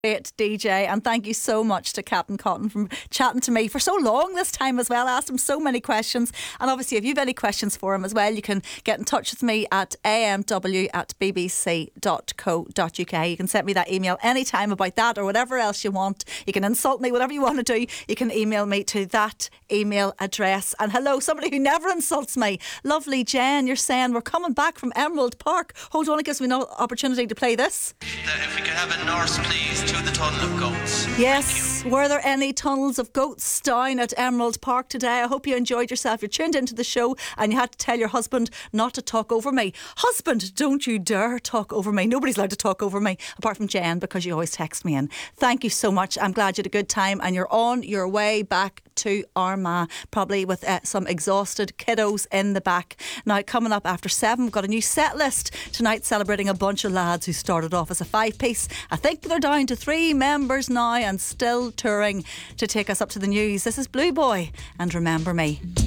Great DJ, and thank you so much to Captain Cotton for chatting to me for so long this time as well. I asked him so many questions, and obviously if you've any questions for him as well, you can get in touch with me at amw@bbc.co.uk. You can send me that email anytime about that or whatever else you want. You can insult me, whatever you want to do. You can email me to that email address. And hello, somebody who never insults me, lovely Jen, you're saying we're coming back from Emerald Park. Hold on, it gives me no opportunity to play this. If we could have a nurse, please, to the tunnel of goats. Yes, were there any tunnels of goats down at Emerald Park today? I hope you enjoyed yourself. You're tuned into the show and you had to tell your husband not to talk over me. Husband, don't you dare talk over me. Nobody's allowed to talk over me apart from Jen, because you always text me in. Thank you so much. I'm glad you had a good time and you're on your way back to Armagh, probably with some exhausted kiddos in the back. Now, coming up after 7, we've got a new set list tonight celebrating a bunch of lads who started off as a 5-piece. I think they're down to 3 members now and still touring to take us up to the news. This is Blue Boy and Remember Me.